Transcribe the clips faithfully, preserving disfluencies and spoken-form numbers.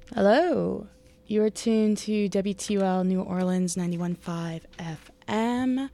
Hello. You are tuned to W T U L New Orleans ninety-one point five F M.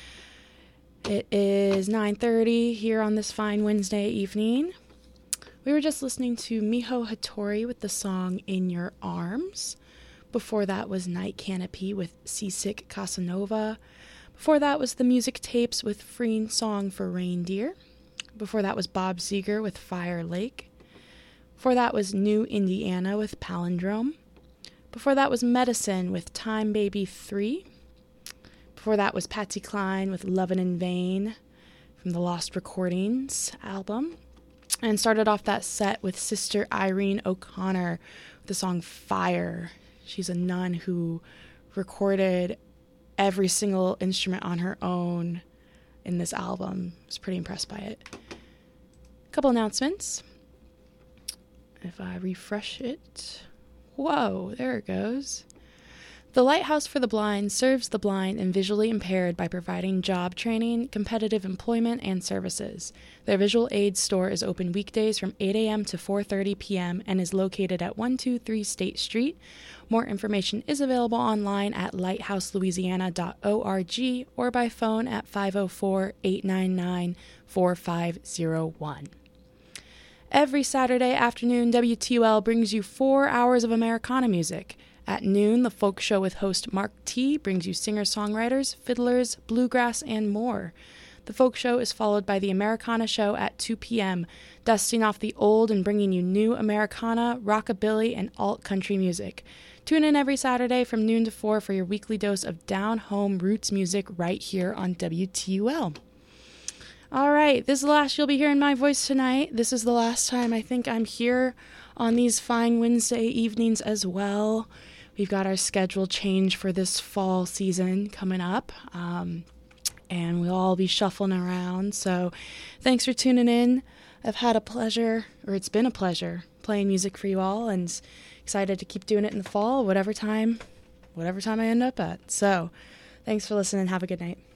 It is nine thirty here on this fine Wednesday evening. We were just listening to Miho Hattori with the song In Your Arms. Before that was Night Canopy with Seasick Casanova. Before that was the Music Tapes with Freeing Song for Reindeer. Before that was Bob Seger with Fire Lake. Before that was New Indiana with Palindrome. Before that was Medicine with Time Baby three. Before that was Patsy Cline with Lovin' in Vain from the Lost Recordings album. And started off that set with Sister Irene O'Connor with the song Fire. She's a nun who recorded every single instrument on her own in this album. I was pretty impressed by it. A couple announcements. If I refresh it, whoa, there it goes. The Lighthouse for the Blind serves the blind and visually impaired by providing job training, competitive employment, and services. Their visual aid store is open weekdays from eight a.m. to four thirty p.m. and is located at one two three State Street. More information is available online at lighthouse louisiana dot org or by phone at five oh four, eight nine nine, four five oh one. Every Saturday afternoon, W T U L brings you four hours of Americana music. At noon, the Folk Show with host Mark T. brings you singer-songwriters, fiddlers, bluegrass, and more. The Folk Show is followed by the Americana Show at two p.m., dusting off the old and bringing you new Americana, rockabilly, and alt-country music. Tune in every Saturday from noon to four for your weekly dose of down-home roots music right here on W T U L. All right, this is the last you'll be hearing my voice tonight. This is the last time I think I'm here on these fine Wednesday evenings as well. We've got our schedule change for this fall season coming up, um, and we'll all be shuffling around. So thanks for tuning in. I've had a pleasure, or it's been a pleasure, playing music for you all, and excited to keep doing it in the fall, whatever time, whatever time I end up at. So thanks for listening. Have a good night.